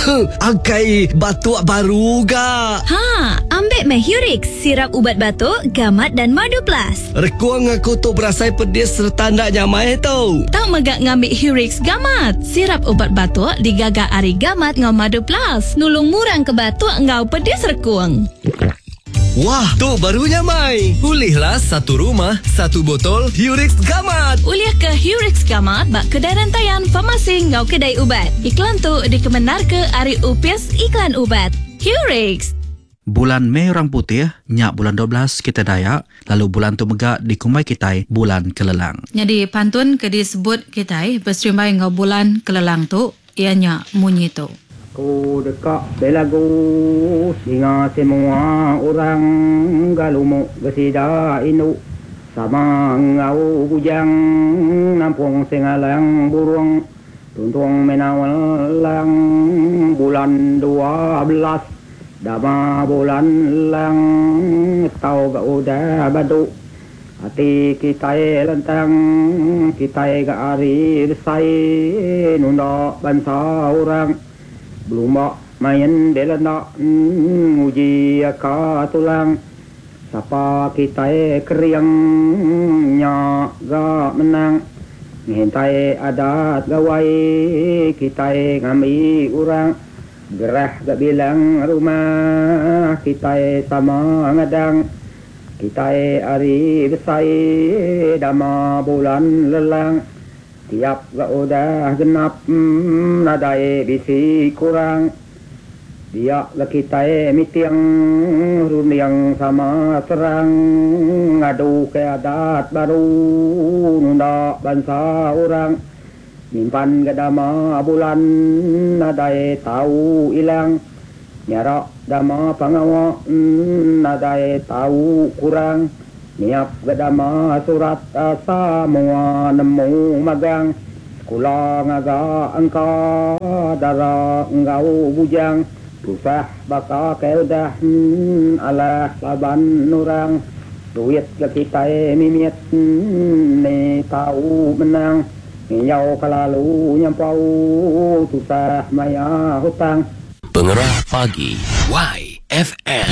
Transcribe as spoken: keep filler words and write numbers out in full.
Angkai batuk baru ga. Ha, ambil meh Hurix, sirap ubat batuk, gamat dan madu plus. Rekuang aku tu berasai pedis serta nak nyamai tu. Tak megak ngambil Hurix gamat, sirap ubat batuk digagak ari gamat ngau madu plus. Nulung murang ke batuk ngau pedis rekuang. Wah, tu barunya Mai. Pulihlah satu rumah, satu botol Hurix Gamat. Uliah ke Hurix Gamat bak kedai rantaian farmasi ngau kedai ubat. Iklan tu dikemenar ke Ari Upis Iklan Ubat. Hurix. Bulan Mei orang putih, nyak bulan dua belas kita Dayak, lalu bulan tu megak di Kumai Kitai bulan Kelelang. Jadi pantun ke disebut Kitai berserimbai ngau bulan Kelelang tu, ianya munyi tu. Ku dekat belagu singa semua orang galumu gesida inu sama ngau bujang nampung sengalang burung tuntung menawalang bulan dua belas dama bulan lang tau ga udah badu hati kita lentang kita ga ari desai nunda bangsa orang belum mak main dela nak uji ka tulang siapa kita keriang nya ga menang ngentai adat gawai kita ngami orang gerah ga bilang rumah kita sama ngadang kita ari besai dama bulan lelang tiap ga udah genap hmm, nadai bisi kurang dia la kita mitiang runiang sama serang ngadu ke adat baru nunda bangsa orang nyimpan ga dama bulan nadai tahu ilang nyarak dama pangawa hmm, nadai tahu kurang niap gadama surat asa mua nemu magang sekolah ngaga angka dara ngau bujang susah baka keudah hmm, alah laban nurang duit ke kita mimiet hmm, ni tahu menang nyau kalalu nyampau susah maya hutang. Pengerah pagi Y F M.